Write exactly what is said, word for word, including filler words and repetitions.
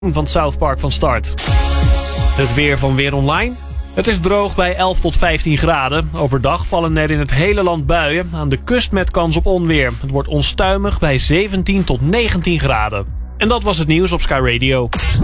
van South Park van start. Het weer van Weer Online. Het is droog bij elf tot vijftien graden. Overdag vallen er in het hele land buien. Aan de kust met kans op onweer. Het wordt onstuimig bij zeventien tot negentien graden. En dat was het nieuws op Sky Radio.